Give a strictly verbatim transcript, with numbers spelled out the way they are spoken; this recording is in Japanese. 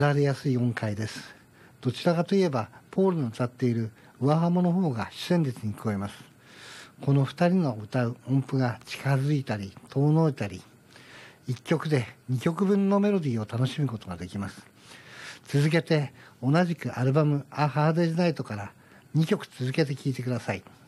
られやすい音階です。どちらかといえばポールの歌っている上ハモの方が主旋律に聞こえます。このふたりの歌う音符が近づいたり遠のいたり、いっきょくでにきょくぶんのメロディーを楽しむことができます。続けて同じくアルバム「A Hard Day's Night」からにきょく続けて聴いてください。